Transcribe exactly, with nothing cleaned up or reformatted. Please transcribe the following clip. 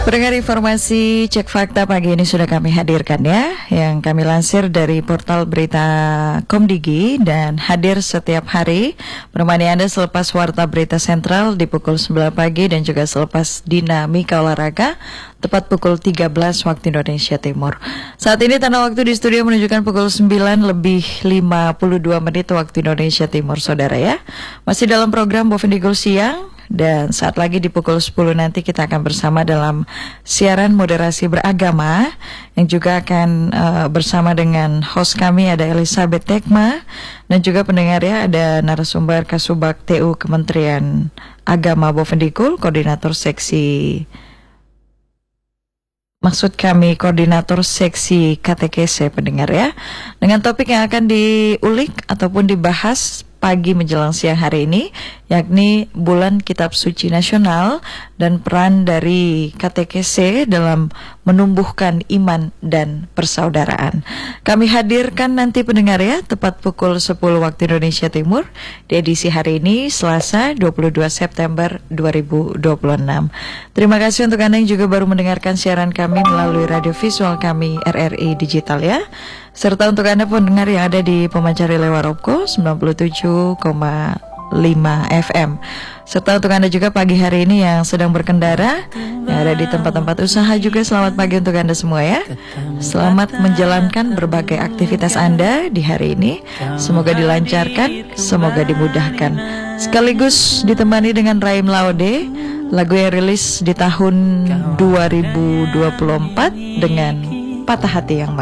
Pendengar informasi Cek Fakta pagi ini sudah kami hadirkan ya, yang kami lansir dari portal berita Komdigi dan hadir setiap hari menemani Anda selepas Warta Berita Sentral di pukul sembilan pagi dan juga selepas Dinamika Olahraga tepat pukul tiga belas waktu Indonesia Timur. Saat ini tanda waktu di studio menunjukkan pukul sembilan lebih lima puluh dua menit waktu Indonesia Timur, saudara ya. Masih dalam program Bovendigul Siang. Dan saat lagi di pukul sepuluh nanti kita akan bersama dalam siaran moderasi beragama yang juga akan uh, bersama dengan host kami ada Elizabeth Tekma dan juga pendengar ya ada narasumber Kasubag T U Kementerian Agama Bovendigul, koordinator seksi Maksud kami koordinator seksi K T K S pendengar ya. Dengan topik yang akan diulik ataupun dibahas pagi menjelang siang hari ini, yakni Bulan Kitab Suci Nasional dan peran dari K T K S dalam menumbuhkan iman dan persaudaraan. Kami hadirkan nanti pendengar ya, tepat pukul sepuluh waktu Indonesia Timur di edisi hari ini, Selasa dua puluh dua September dua ribu dua puluh enam. Terima kasih untuk Anda yang juga baru mendengarkan siaran kami melalui radio visual kami R R I Digital ya. Serta untuk Anda pendengar yang ada di Pemancar Lewaropko sembilan puluh tujuh koma lima F M. Serta untuk Anda juga pagi hari ini yang sedang berkendara, yang ada di tempat-tempat usaha juga, selamat pagi untuk Anda semua ya. Selamat menjalankan berbagai aktivitas Anda di hari ini. Semoga dilancarkan, semoga dimudahkan. Sekaligus ditemani dengan Raim Laude, lagu yang rilis di tahun dua ribu dua puluh empat dengan Patah Hati Yang